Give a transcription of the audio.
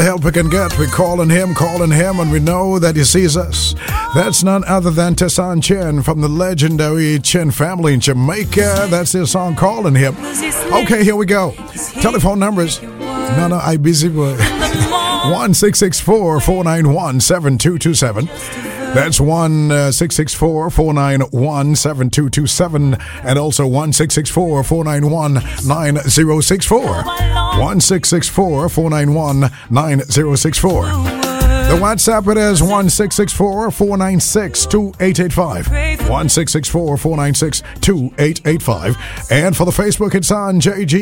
help we can get. We're calling him, and we know that he sees us. That's none other than Tessanne Chen from the legendary Chen family in Jamaica. That's their song, Calling Him. Okay, here we go. Telephone numbers. No, I busy boy. 1-664-491-7227. That's 1-664-491-7227, and also 1-664-491-9064. 1-664-491-9064. The WhatsApp it is 1-664-496-2885. 1-664-496-2885. And for the Facebook, it's on JG.